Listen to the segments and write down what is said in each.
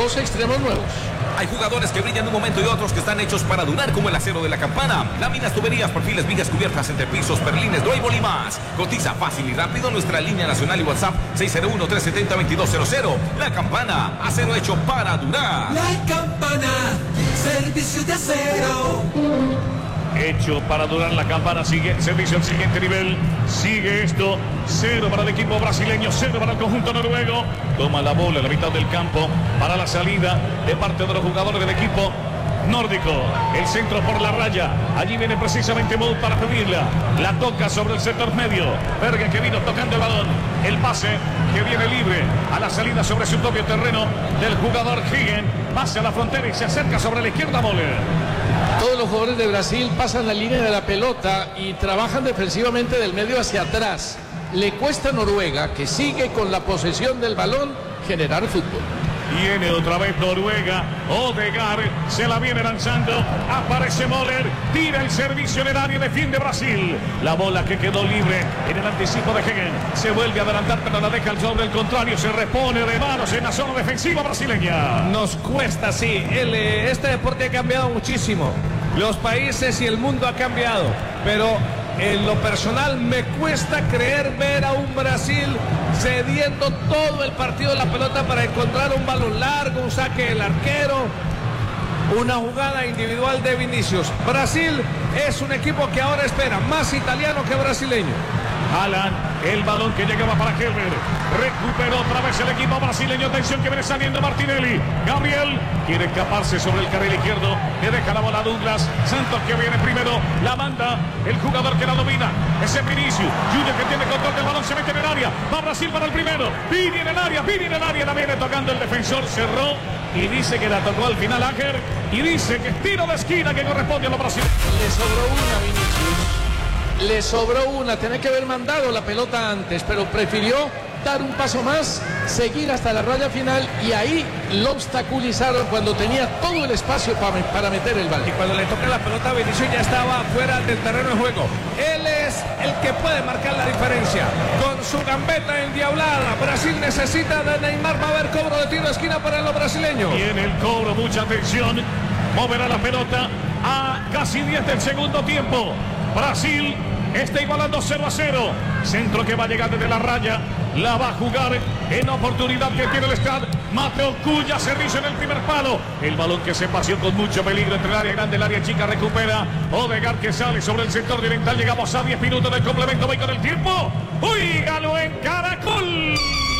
dos extremos nuevos. Hay jugadores que brillan un momento y otros que están hechos para durar, como el acero de la Campana. Láminas, tuberías, perfiles, vigas cubiertas, entrepisos, perlines, drywall y más. Cotiza fácil y rápido nuestra línea nacional y WhatsApp 601-370-2200. La Campana, acero hecho para durar. La Campana, servicio de acero. Hecho para durar. La Campana sigue servicio al siguiente nivel. Sigue esto. 0 para el equipo brasileño, 0 para el conjunto noruego. Toma la bola en la mitad del campo para la salida de parte de los jugadores del equipo nórdico. El centro por la raya. Allí viene precisamente Mould para pedirla. La toca sobre el sector medio. Bergen, que vino tocando el balón. El pase que viene libre a la salida sobre su propio terreno del jugador Higgin. Pase a la frontera y se acerca sobre la izquierda Moller. Todos los jugadores de Brasil pasan la línea de la pelota y trabajan defensivamente del medio hacia atrás. Le cuesta a Noruega, que sigue con la posesión del balón, generar fútbol. Viene otra vez Noruega. Odegaard se la viene lanzando. Aparece Moller. Tira el servicio en el área. Defiende Brasil. La bola que quedó libre en el anticipo de Hegen. Se vuelve a adelantar, pero la deja al sobre del contrario. Se repone de manos en la zona defensiva brasileña. Nos cuesta, sí. Este deporte ha cambiado muchísimo. Los países y el mundo ha cambiado. Pero en lo personal me cuesta creer ver a un Brasil cediendo todo el partido de la pelota para encontrar un balón largo, un saque del arquero, una jugada individual de Vinicius. Brasil es un equipo que ahora espera más italiano que brasileño. Alan, el balón que llegaba para Helmer. Recuperó otra vez el equipo brasileño. Atención que viene saliendo Martinelli. Gabriel quiere escaparse sobre el carril izquierdo. Le deja la bola a Douglas. Santos que viene primero. La manda el jugador que la domina. Ese es Vinicius. Junior que tiene control del balón. Se mete en el área. Va Brasil para el primero. Vini en el área. Vini en el área. La viene tocando el defensor. Cerró. Y dice que la tocó al final Áger. Y dice que es tiro de esquina que corresponde a los brasileños. Le sobró una, Vinicius. Le sobró una, tenía que haber mandado la pelota antes, pero prefirió dar un paso más, seguir hasta la raya final y ahí lo obstaculizaron cuando tenía todo el espacio para meter el balón. Y cuando le toca la pelota a Vinicius ya estaba fuera del terreno de juego. Él es el que puede marcar la diferencia. Con su gambeta endiablada, Brasil necesita de Neymar. Va a haber cobro de tiro de esquina para los brasileños. Tiene el cobro, mucha atención. Moverá la pelota a casi 10 del segundo tiempo. Brasil está igualando 0-0. Centro que va a llegar desde la raya. La va a jugar en oportunidad que tiene el Stade. Mateo Cuya, servicio en el primer palo. El balón que se paseó con mucho peligro entre el área grande y el área chica. Recupera Odegaard que sale sobre el sector oriental. Llegamos a 10 minutos del complemento. Voy con el tiempo. Oígalo en Caracol.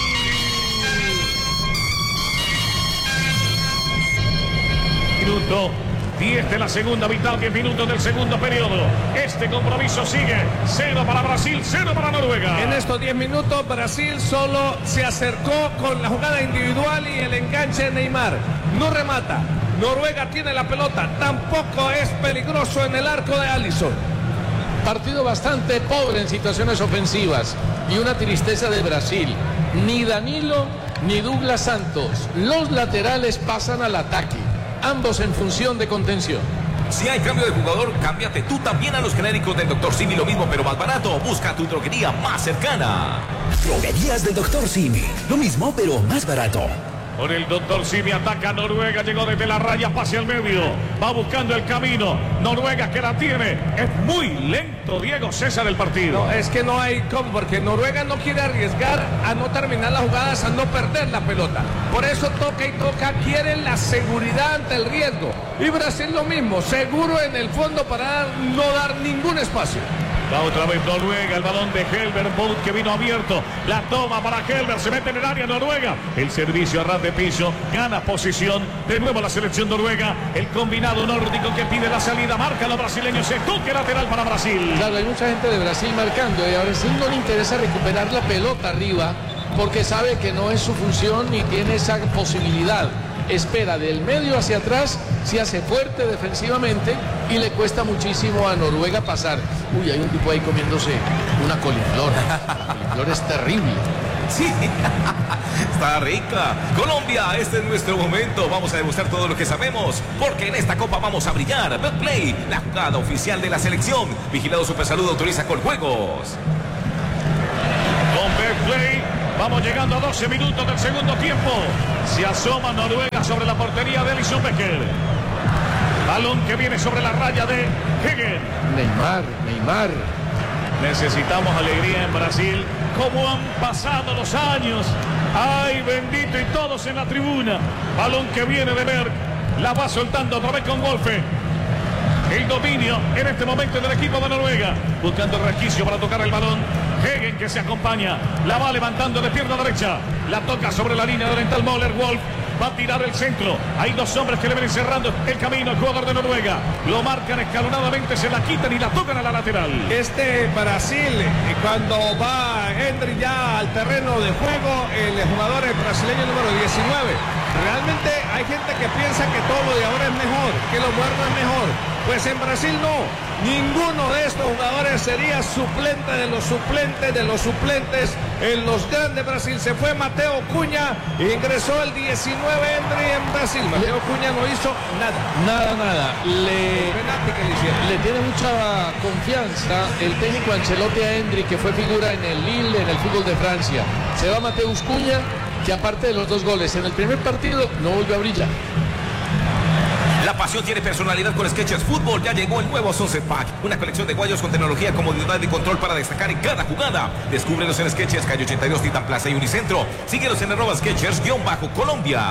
Minuto 10 de la segunda mitad, 10 minutos del segundo periodo. Este compromiso sigue. 0 para Brasil, 0 para Noruega. En estos 10 minutos Brasil solo se acercó con la jugada individual y el enganche de Neymar. No remata. Noruega tiene la pelota. Tampoco es peligroso en el arco de Alisson. Partido bastante pobre en situaciones ofensivas y una tristeza de Brasil. Ni Danilo ni Douglas Santos. Los laterales pasan al ataque. Ambos en función de contención. Si hay cambio de jugador, cámbiate tú también a los genéricos del Dr. Simi, lo mismo pero más barato. Busca tu droguería más cercana. Droguerías del Dr. Simi, lo mismo pero más barato. Por el Dr. Simi ataca Noruega, llegó desde la raya, pase al medio, va buscando el camino. Noruega que la tiene, es muy lento Diego César el partido. No, es que no hay cómo, porque Noruega no quiere arriesgar a no terminar las jugadas, a no perder la pelota. Por eso toca y toca, quieren la seguridad ante el riesgo. Y Brasil lo mismo, seguro en el fondo para no dar ningún espacio. Va otra vez Noruega, el balón de Helmer, Mould que vino abierto, la toma para Helmer, se mete en el área Noruega, el servicio a ras de piso, gana posición, de nuevo la selección noruega, el combinado nórdico que pide la salida, marca a los brasileños, se toque lateral para Brasil. Claro, hay mucha gente de Brasil marcando y a Brasil no le interesa recuperar la pelota arriba porque sabe que no es su función ni tiene esa posibilidad. Espera del medio hacia atrás, se hace fuerte defensivamente y le cuesta muchísimo a Noruega pasar. Uy, hay un tipo ahí comiéndose una coliflor. La coliflor es terrible. Sí, está rica. Colombia, este es nuestro momento. Vamos a demostrar todo lo que sabemos, porque en esta copa vamos a brillar. Betplay, la jugada oficial de la selección. Vigilado Supersalud autoriza con juegos. Con Betplay, Vamos llegando a 12 minutos del segundo tiempo. Se asoma Noruega sobre la portería de Alisson Becker. Balón que viene sobre la raya de Hegen. Neymar. Necesitamos alegría en Brasil. ¿Cómo han pasado los años? ¡Ay, bendito! Y todos en la tribuna. Balón que viene de Berg. La va soltando otra vez con Wolfe. El dominio en este momento del equipo de Noruega. Buscando el resquicio para tocar el balón. Hegen que se acompaña. La va levantando de pierna derecha. La toca sobre la línea oriental Möller. Wolf va a tirar el centro. Hay dos hombres que le ven cerrando el camino al jugador de Noruega. Lo marcan escalonadamente, se la quitan y la tocan a la lateral. Este Brasil, cuando va Endrick ya al terreno de juego, el jugador brasileño número 19. Realmente hay gente que piensa que todo lo de ahora es mejor, que lo moderno es mejor. Pues en Brasil no. Ninguno de estos jugadores sería suplente de los suplentes de los suplentes en los grandes Brasil. Se fue Mateo Cunha e ingresó el 19 Endrick en Brasil. Mateo Cunha no hizo nada. Le tiene mucha confianza el técnico Ancelotti a Endrick, que fue figura en el Lille, en el fútbol de Francia. Se va Mateus Cunha, que aparte de los 2 goles en el primer partido, no volvió a brillar. La pasión tiene personalidad con Skechers Fútbol. Ya llegó el nuevo Sunset Pack, una colección de guayos con tecnología, comodidad y control para destacar en cada jugada. Descúbrelos en Skechers, calle 82, Titan Plaza y Unicentro. Síguenos en @Skechers_Colombia.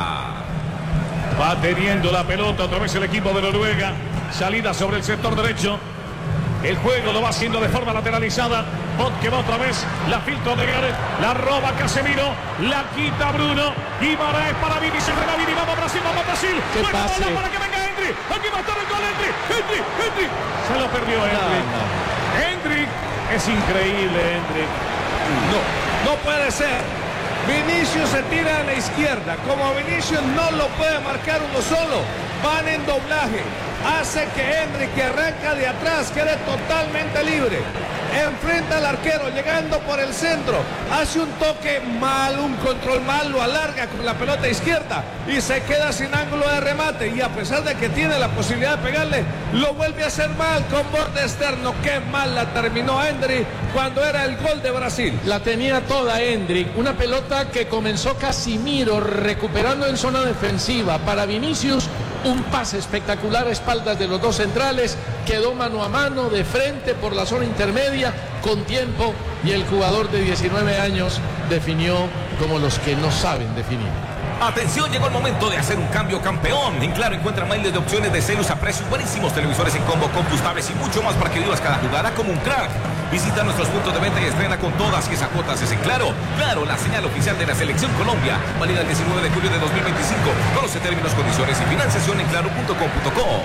Va teniendo la pelota otra vez el equipo de Noruega. Salida sobre el sector derecho. El juego lo va haciendo de forma lateralizada. Bot que va otra vez. La filtra de Gareth. La roba Casemiro. La quita Bruno. Guimaraes para Vini. Se frena Vini. Vamos Brasil. ¡Qué pase! Para que venga Endrick. Aquí va a estar el gol. Endrick. Se lo perdió Endrick. Endrick. Es increíble Endrick. No puede ser. Vinicius se tira a la izquierda. Como Vinicius no lo puede marcar uno solo, van en doblaje. Hace que Endrick, que arranca de atrás, quede totalmente libre. Enfrenta al arquero, llegando por el centro. Hace un toque mal, un control mal, lo alarga con la pelota izquierda y se queda sin ángulo de remate. Y a pesar de que tiene la posibilidad de pegarle, lo vuelve a hacer mal con borde externo. Qué mal la terminó Endrick cuando era el gol de Brasil. La tenía toda Endrick. Una pelota que comenzó Casemiro recuperando en zona defensiva. Para Vinicius, un pase espectacular a espaldas de los dos centrales. Quedó mano a mano de frente por la zona intermedia con tiempo y el jugador de 19 años definió como los que no saben definir. Atención, llegó el momento de hacer un cambio campeón. En Claro encuentra miles de opciones de celos a precios buenísimos, televisores en combo, computables y mucho más para que vivas cada jugada como un crack. Visita nuestros puntos de venta y estrena con todas y esas cuotas es en Claro. Claro, la señal oficial de la Selección Colombia. Válida el 19 de julio de 2025. Conoce términos, condiciones y financiación en claro.com.co.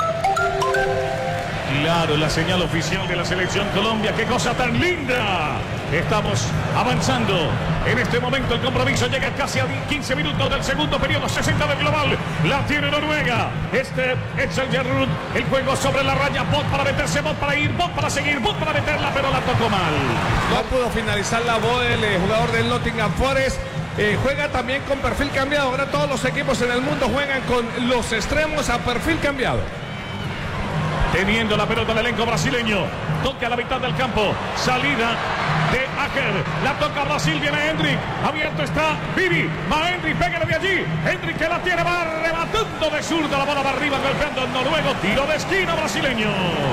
Claro, la señal oficial de la Selección Colombia. ¡Qué cosa tan linda! Estamos avanzando. En este momento el compromiso llega casi a 15 minutos del segundo periodo, 60 del global. La tiene Noruega. Este es el Jerrud. El juego sobre la raya. Bot para meterse, bot para ir, bot para seguir, bot para meterla, pero la tocó mal. No pudo finalizar la voz del jugador del Nottingham Forest. Juega también con perfil cambiado. Ahora todos los equipos en el mundo juegan con los extremos a perfil cambiado. Teniendo la pelota el elenco brasileño. Toca a la mitad del campo. Salida de Aker. La toca Brasil. Viene Endrick. Abierto está Vini. Va Endrick. Pégale de allí. Endrick que la tiene. Va rematando de zurda. La bola va arriba. Golpeando el noruego. Tiro de esquina brasileño.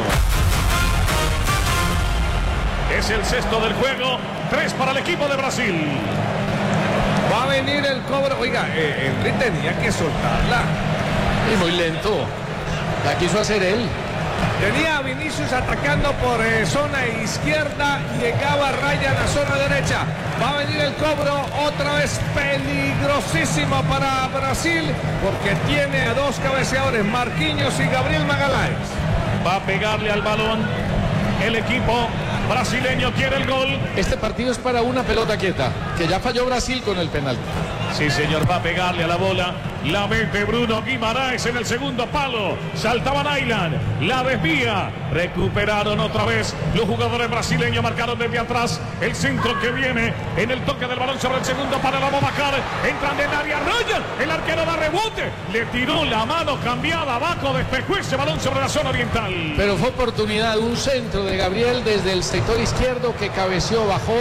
Es el sexto del juego. 3 para el equipo de Brasil. Va a venir el cobro. Oiga, Endrick tenía que soltarla. Y muy lento. La quiso hacer él. Tenía a Vinicius atacando por zona izquierda, llegaba Raya a la zona derecha. Va a venir el cobro, otra vez peligrosísimo para Brasil, porque tiene a dos cabeceadores, Marquinhos y Gabriel Magalhães. Va a pegarle al balón el equipo brasileño, quiere el gol. Este partido es para una pelota quieta, que ya falló Brasil con el penal. Sí, señor, va a pegarle a la bola. La mete Bruno Guimaraes en el segundo palo. Saltaba Nailan, la desvía. Recuperaron otra vez los jugadores brasileños, marcaron desde atrás. El centro que viene en el toque del balón sobre el segundo palo. Vamos a bajar, entran en área, Ryan. El arquero da rebote. Le tiró la mano cambiada abajo, despejó ese balón sobre la zona oriental. Pero fue oportunidad, un centro de Gabriel desde el sector izquierdo que cabeceó, bajó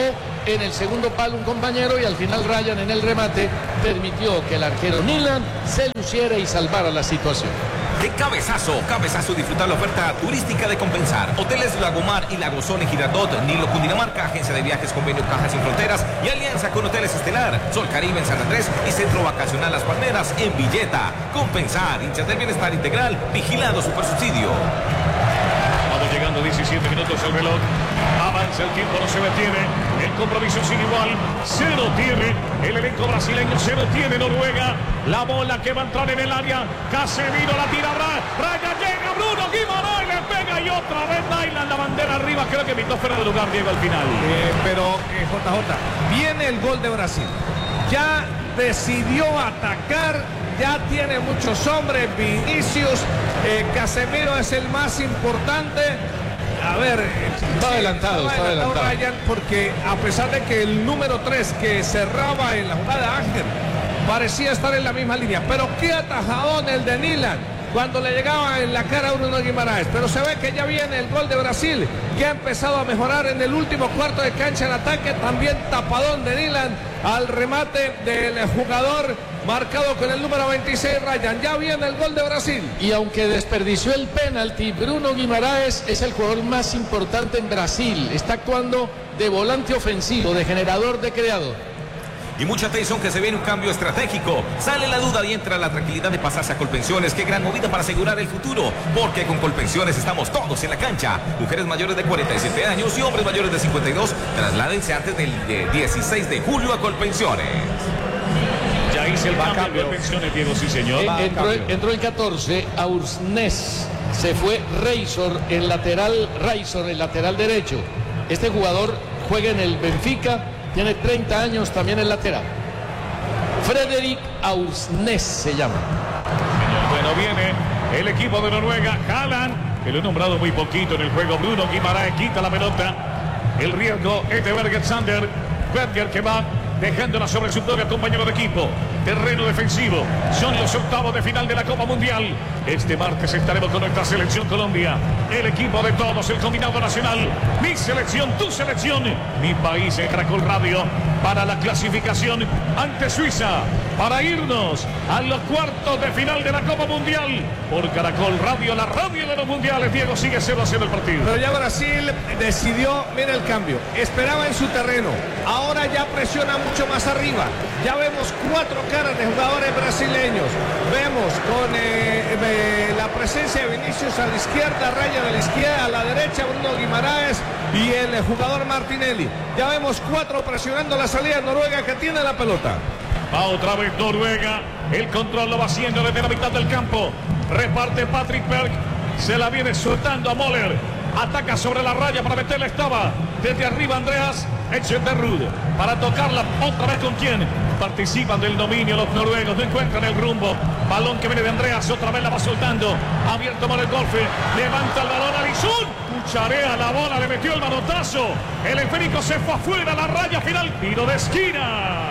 en el segundo palo un compañero y al final Ryan en el remate permitió que el arquero Nyland se luciera y salvara la situación. De cabezazo, disfrutar la oferta turística de Compensar. Hoteles Lagomar y Lagozón en Girardot, Nilo Cundinamarca, Agencia de Viajes Convenio Cajas Sin Fronteras y alianza con Hoteles Estelar, Sol Caribe en San Andrés y Centro Vacacional Las Palmeras en Villeta. Compensar, hinchas del bienestar integral, vigilado Supersubsidio. Vamos llegando 17 minutos el reloj. Avanza el tiempo, no se detiene. El compromiso sigue igual. Cero tiene el elenco brasileño, cero tiene Noruega. La bola que va a entrar en el área. Casemiro la tira. Raya llega Bruno Guimaraes, le pega y otra vez Nyland, la bandera arriba. Creo que pitó fuera de lugar, Diego, al final. Pero JJ, viene el gol de Brasil. Ya decidió atacar. Ya tiene muchos hombres. Vinicius, Casemiro es el más importante. A ver, está adelantado Ryan, porque a pesar de que el número 3 que cerraba en la jugada Ángel parecía estar en la misma línea, pero qué atajadón el de Nyland cuando le llegaba en la cara a Bruno Guimaraes. Pero se ve que ya viene el gol de Brasil, que ha empezado a mejorar en el último cuarto de cancha en ataque. También tapadón de Nyland al remate del jugador marcado con el número 26, Ryan. Ya viene el gol de Brasil. Y aunque desperdició el penalti, Bruno Guimaraes es el jugador más importante en Brasil. Está actuando de volante ofensivo, de generador, de creador. Y mucha atención que se viene un cambio estratégico. Sale la duda y entra la tranquilidad de pasarse a Colpensiones. Qué gran movida para asegurar el futuro. Porque con Colpensiones estamos todos en la cancha. Mujeres mayores de 47 años y hombres mayores de 52. Trasládense antes del 16 de julio a Colpensiones. Ya hice el cambio de pensiones, Diego, sí señor. Entró el 14, Aursnes. Se fue Reysor, el lateral derecho. Este jugador juega en el Benfica. Tiene 30 años, también el lateral. Frederick Aursnes se llama. Bueno, viene el equipo de Noruega. Haaland, que lo he nombrado muy poquito en el juego. Bruno Guimaraes quita la pelota. El riesgo es de Berger que va dejándola sobre su propio compañero de equipo. Terreno defensivo. Son los octavos de final de la Copa Mundial. Este martes estaremos con nuestra selección Colombia. El equipo de todos, el combinado nacional. Mi selección, tu selección. Mi país en Caracol Radio. Para la clasificación ante Suiza. Para irnos a los cuartos de final de la Copa Mundial. Por Caracol Radio, la radio de los mundiales. Diego, sigue 0-0 el partido. Pero ya Brasil decidió, mira el cambio. Esperaba en su terreno. Ahora ya presiona mucho más arriba. Ya vemos 4 caras de jugadores brasileños. Vemos con la presencia de Vinicius a la izquierda, Ryan a la izquierda, a la derecha Bruno Guimaraes y el jugador Martinelli. Ya vemos 4 presionando la salida de Noruega, que tiene la pelota. Va otra vez Noruega. El control lo va haciendo desde la mitad del campo. Reparte Patrick Berg. Se la viene soltando a Moller. Ataca sobre la raya para meterla. Estaba desde arriba Andreas Echenderrud. Para tocarla otra vez con quien participan del dominio los noruegos. No encuentran el rumbo. Balón que viene de Andreas. Otra vez la va soltando. Abierto Moller Golfe. Levanta el balón a Alisson. Cucharea la bola. Le metió el manotazo. El esférico se fue afuera. La raya final. Tiro de esquina.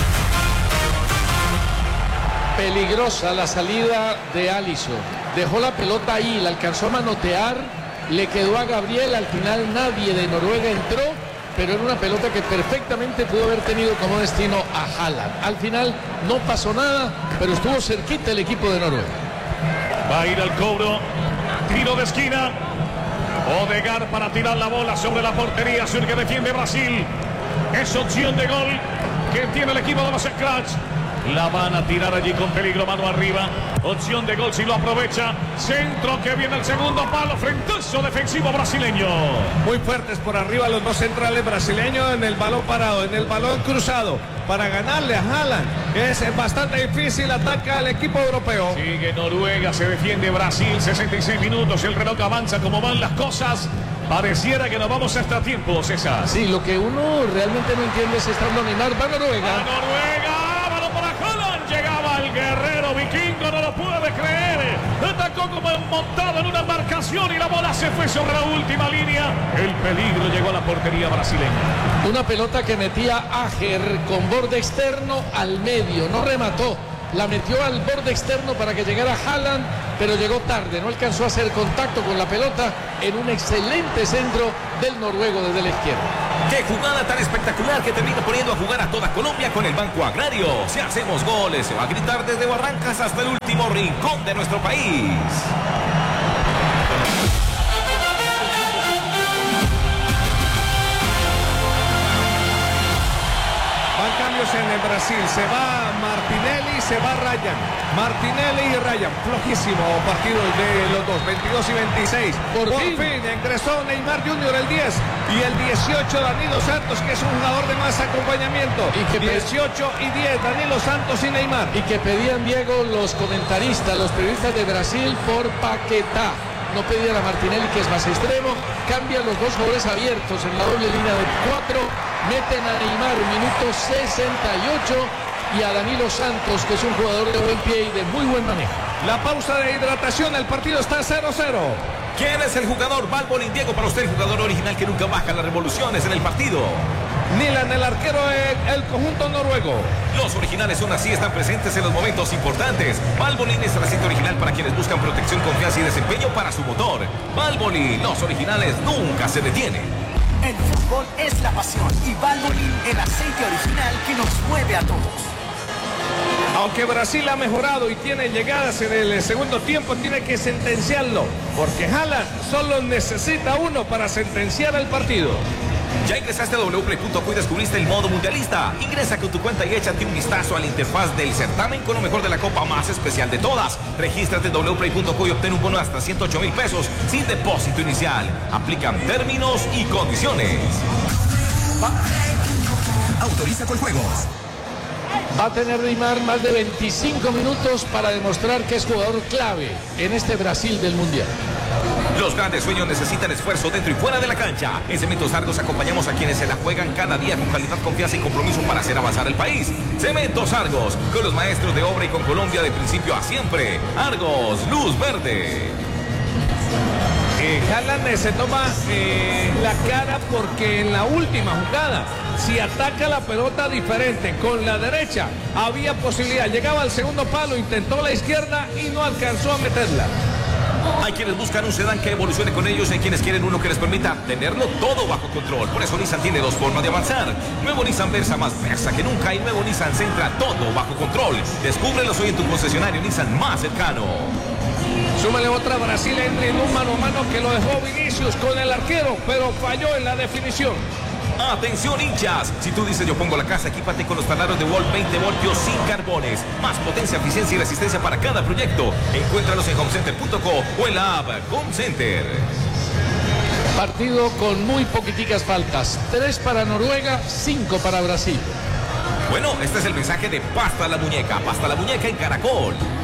Peligrosa la salida de Alisson. Dejó la pelota ahí, la alcanzó a manotear, le quedó a Gabriel. Al final nadie de Noruega entró, pero era una pelota que perfectamente pudo haber tenido como destino a Haaland. Al final no pasó nada, pero estuvo cerquita el equipo de Noruega. Va a ir al cobro. Tiro de esquina. Odegaard para tirar la bola sobre la portería sur que defiende Brasil. Es opción de gol que tiene el equipo de los Scratch. La van a tirar allí con peligro, mano arriba. Opción de gol si lo aprovecha. Centro que viene el segundo palo. Frentazo defensivo brasileño. Muy fuertes por arriba los dos centrales brasileños en el balón parado, en el balón cruzado. Para ganarle a Haaland es bastante difícil. Ataca al equipo europeo. Sigue Noruega, se defiende Brasil. 66 minutos. El reloj avanza como van las cosas. Pareciera que nos vamos hasta tiempo, César. Sí, lo que uno realmente no entiende es esta dominar. Va Noruega. ¡A Noruega! Llegaba el guerrero vikingo, no lo puede creer. Atacó como montado en una embarcación y la bola se fue sobre la última línea. El peligro llegó a la portería brasileña. Una pelota que metía Ajer con borde externo al medio. No remató, la metió al borde externo para que llegara Haaland, pero llegó tarde, no alcanzó a hacer contacto con la pelota en un excelente centro del noruego desde la izquierda. ¡Qué jugada tan espectacular que termina poniendo a jugar a toda Colombia con el Banco Agrario! Si hacemos goles, se va a gritar desde Barrancas hasta el último rincón de nuestro país. Van cambios en el Brasil, se va Martinelli, se va Ryan. Martinelli y Ryan, flojísimo partido de los dos, 22 y 26. Por fin ingresó Neymar Jr. el 10 y el 18 Danilo Santos, que es un jugador de más acompañamiento. Y que 18 y 10 Danilo Santos y Neymar. Y que pedían, Diego, los comentaristas, los periodistas de Brasil por Paquetá. No pedían a Martinelli, que es más extremo. Cambian los dos jugadores abiertos en la doble línea de 4. Meten a Neymar, minuto 68. Y a Danilo Santos, que es un jugador de buen pie y de muy buen manejo. La pausa de hidratación, el partido está 0-0. ¿Quién es el jugador? Valbolín, Diego, para usted el jugador original que nunca baja las revoluciones en el partido. Nilan, el arquero del conjunto noruego. Los originales son así, están presentes en los momentos importantes. Valvoline es el aceite original para quienes buscan protección, confianza y desempeño para su motor. Valvoline, los originales nunca se detienen. El fútbol es la pasión y Valvoline, el aceite original que nos mueve a todos. Aunque Brasil ha mejorado y tiene llegadas en el segundo tiempo, tiene que sentenciarlo, porque Haaland solo necesita uno para sentenciar el partido. ¿Ya ingresaste a wplay.co y descubriste el modo mundialista? Ingresa con tu cuenta y échate un vistazo a la interfaz del certamen con lo mejor de la copa más especial de todas. Regístrate en wplay.co y obtén un bono hasta 108,000 pesos sin depósito inicial. Aplican términos y condiciones. Autoriza con juegos. Va a tener Neymar más de 25 minutos para demostrar que es jugador clave en este Brasil del Mundial. Los grandes sueños necesitan esfuerzo dentro y fuera de la cancha. En Cementos Argos acompañamos a quienes se la juegan cada día con calidad, confianza y compromiso para hacer avanzar el país. Cementos Argos, con los maestros de obra y con Colombia de principio a siempre. Argos, luz verde. Haaland se toma la cara porque en la última jugada, si ataca la pelota diferente con la derecha, había posibilidad. Llegaba al segundo palo, intentó la izquierda y no alcanzó a meterla. Hay quienes buscan un sedán que evolucione con ellos, hay quienes quieren uno que les permita tenerlo todo bajo control. Por eso Nissan tiene dos formas de avanzar. Nuevo Nissan Versa, más Versa que nunca, y nuevo Nissan Sentra, todo bajo control. Descúbrelos hoy en tu concesionario Nissan más cercano. Súmale otra, Brasil entra en un mano a mano que lo dejó Vinicius con el arquero, pero falló en la definición. Atención hinchas, si tú dices yo pongo la casa, equípate con los taladros de Volt 20 voltios sin carbones. Más potencia, eficiencia y resistencia para cada proyecto. Encuéntralos en homecenter.co o en la app Home Center. Partido con muy poquiticas faltas. 3 para Noruega, 5 para Brasil. Bueno, este es el mensaje de Pasta la Muñeca en Caracol.